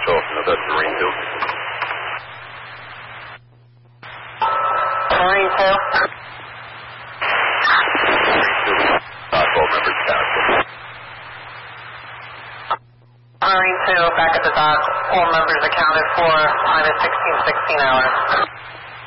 Phil from the Marine 2. Marine 2. 12 members accounted for. Marine 2, back at the dock. All members accounted for. Minus 16 hours.